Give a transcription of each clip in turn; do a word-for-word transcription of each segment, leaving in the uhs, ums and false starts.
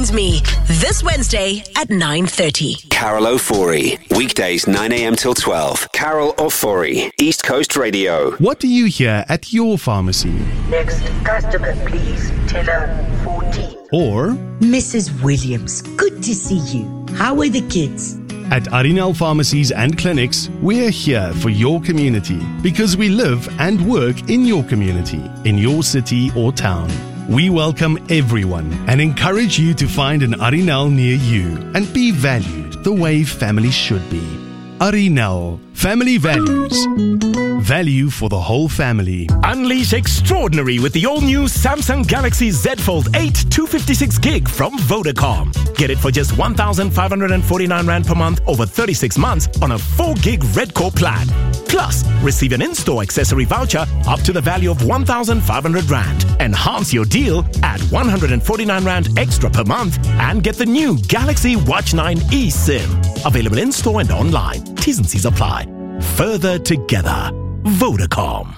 Me this Wednesday at nine thirty. Carol Ofori, weekdays nine a.m. till twelve. Carol Ofori, East Coast Radio. What do you hear at your pharmacy? Next customer, please. Teller fourteen. Or Missus Williams, good to see you. How are the kids? At Arinal Pharmacies and Clinics, we're here for your community because we live and work in your community, in your city or town. We welcome everyone and encourage you to find an Arinal near you and be valued the way family should be. Arinal, family values. Value for the whole family. Unleash extraordinary with the all-new Samsung Galaxy Z Fold eight two fifty-six gig from Vodacom. Get it for just one thousand five hundred forty-nine rand per month over thirty-six months on a four gig Red Core plan. Plus, receive an in-store accessory voucher up to the value of one thousand five hundred rand. Enhance your deal at one hundred forty-nine rand extra per month and get the new Galaxy Watch nine eSIM. Available in-store and online. T's and C's apply. Further together. Vodacom.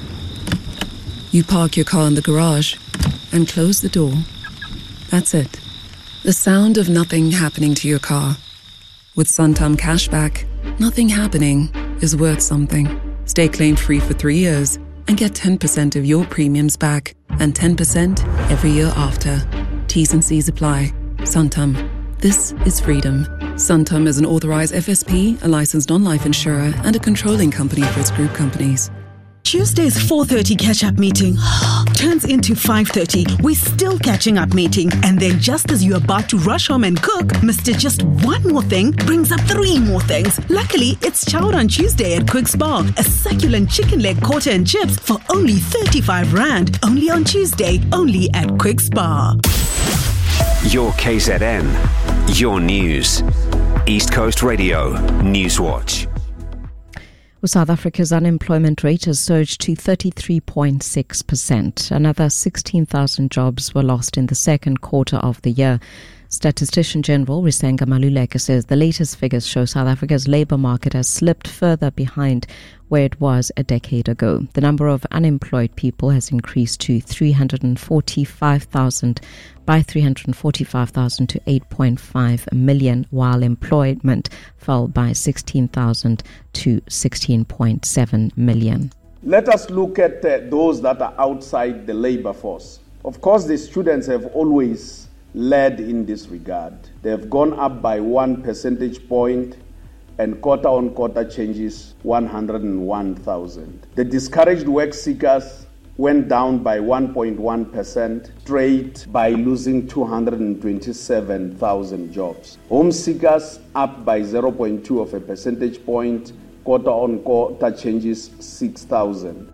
You park your car in the garage and close the door. That's it. The sound of nothing happening to your car. With Santam Cashback, nothing happening is worth something. Stay claim-free for three years and get ten percent of your premiums back and ten percent every year after. T's and C's apply. Santam. This is freedom. Santam is an authorized F S P, a licensed non-life insurer, and a controlling company for its group companies. Tuesday's four thirty catch-up meeting turns into five thirty. We're still catching up meeting. And then just as you're about to rush home and cook, Mister Just One More Thing brings up three more things. Luckily, it's Chowd on Tuesday at Quick's Bar. A succulent chicken leg quarter and chips for only thirty-five rand. Only on Tuesday, only at Quick's Bar. Your K Z N. Your news. East Coast Radio. Newswatch. Well, South Africa's unemployment rate has surged to thirty-three point six percent. Another sixteen thousand jobs were lost in the second quarter of the year. Statistician General Risenga Maluleke says the latest figures show South Africa's labour market has slipped further behind where it was a decade ago. The number of unemployed people has increased to three hundred forty-five thousand by three hundred forty-five thousand to eight point five million, while employment fell by sixteen thousand to sixteen point seven million. Let us look at uh, those that are outside the labour force. Of course, the students have always led in this regard. They have gone up by one percentage point and quarter-on-quarter changes one hundred one thousand. The discouraged work seekers went down by one point one percent, trade by losing two hundred twenty-seven thousand jobs. Home seekers up by zero point two of a percentage point, quarter-on-quarter changes six thousand.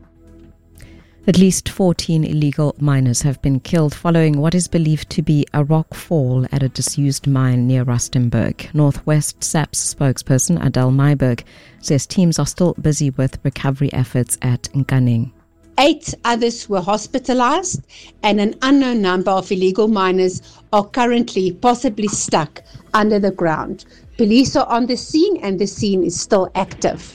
At least fourteen illegal miners have been killed following what is believed to be a rock fall at a disused mine near Rustenburg. Northwest S A P's spokesperson Adele Myberg says teams are still busy with recovery efforts at Nkaning. Eight others were hospitalized and an unknown number of illegal miners are currently possibly stuck under the ground. Police are on the scene and the scene is still active.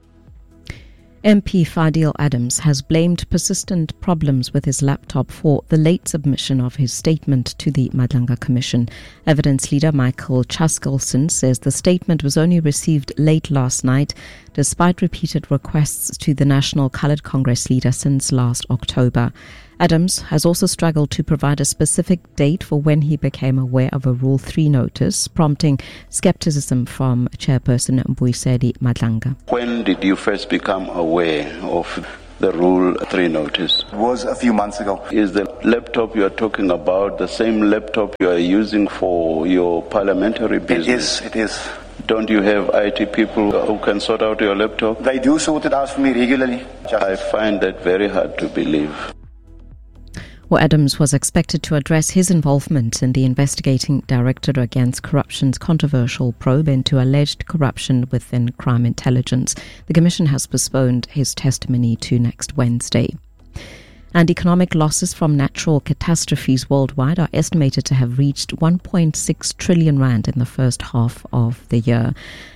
M P Fadil Adams has blamed persistent problems with his laptop for the late submission of his statement to the Madlanga Commission. Evidence leader Michael Chaskelson says the statement was only received late last night, despite repeated requests to the National Coloured Congress leader since last October. Adams has also struggled to provide a specific date for when he became aware of a Rule three notice, prompting skepticism from Chairperson Mbuyiseni Madlanga. When did you first become aware of the Rule three notice? It was a few months ago. Is the laptop you are talking about the same laptop you are using for your parliamentary business? It is, it is. Don't you have I T people who can sort out your laptop? They do sort it out for me regularly. Just I find that very hard to believe. Well, Adams was expected to address his involvement in the investigating Directorate Against Corruption's controversial probe into alleged corruption within crime intelligence. The Commission has postponed his testimony to next Wednesday. And economic losses from natural catastrophes worldwide are estimated to have reached one point six trillion rand in the first half of the year.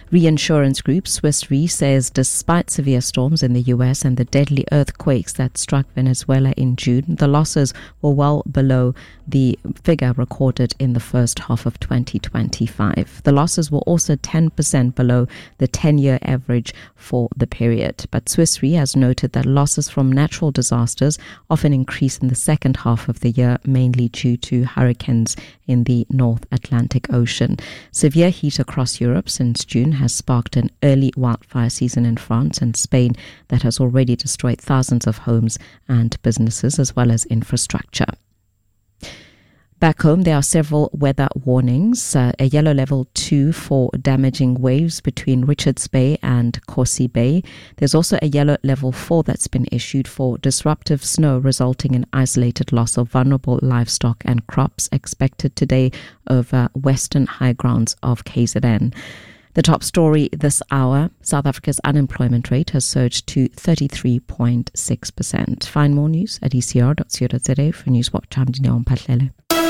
Reinsurance group Swiss Re says despite severe storms in the U S and the deadly earthquakes that struck Venezuela in June, the losses were well below the figure recorded in the first half of twenty twenty-five. The losses were also ten percent below the ten-year average for the period. But Swiss Re has noted that losses from natural disasters often increase in the second half of the year, mainly due to hurricanes in the North Atlantic Ocean. Severe heat across Europe since June has sparked an early wildfire season in France and Spain that has already destroyed thousands of homes and businesses as well as infrastructure. Back home, there are several weather warnings. Uh, a yellow level two for damaging waves between Richards Bay and Corsi Bay. There's also a yellow level four that's been issued for disruptive snow, resulting in isolated loss of vulnerable livestock and crops expected today over western high grounds of K Z N. The top story this hour, South Africa's unemployment rate has surged to thirty-three point six percent. Find more news at e c r dot co dot z a. For Newswatch, I'm Dineo Mpatlele.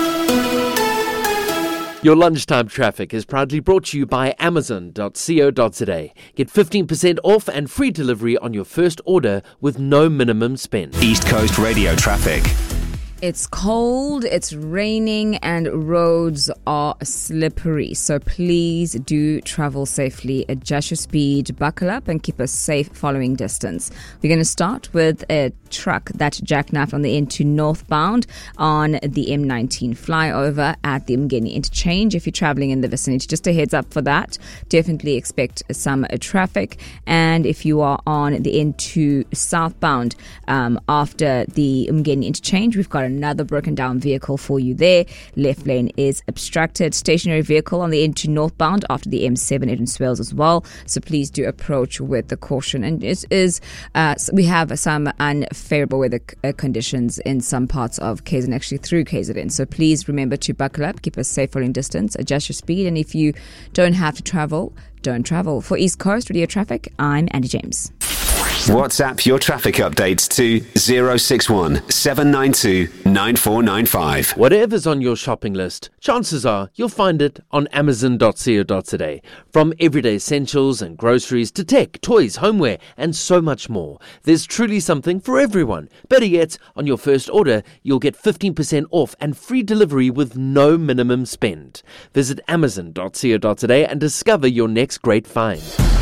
Your lunchtime traffic is proudly brought to you by amazon dot co dot z a. Get fifteen percent off and free delivery on your first order with no minimum spend. East Coast Radio traffic. It's cold, it's raining, and roads are slippery. So please do travel safely. Adjust your speed, buckle up, and keep a safe following distance. We're going to start with a truck that jackknifed on the N two northbound on the M nineteen flyover at the Umgeni interchange. If you're traveling in the vicinity, just a heads up for that. Definitely expect some uh, traffic. And if you are on the N two southbound um, after the Umgeni interchange, we've got another broken down vehicle for you there. Left lane is obstructed. Stationary vehicle on the N two northbound after the M seven Eden Swales as well. So please do approach with the caution. And it is uh, we have some unfavorable weather c- conditions in some parts of K Z N, actually through K Z N. So please remember to buckle up, keep a safe rolling distance, adjust your speed, and if you don't have to travel, don't travel. For East Coast Radio Traffic, I'm Andy James. WhatsApp your traffic updates to zero six one seven nine two nine four nine five. Whatever's on your shopping list, chances are you'll find it on amazon dot co dot z a. From everyday essentials and groceries to tech, toys, homeware, and so much more. There's truly something for everyone. Better yet, on your first order, you'll get fifteen percent off and free delivery with no minimum spend. Visit amazon dot co dot z a and discover your next great find.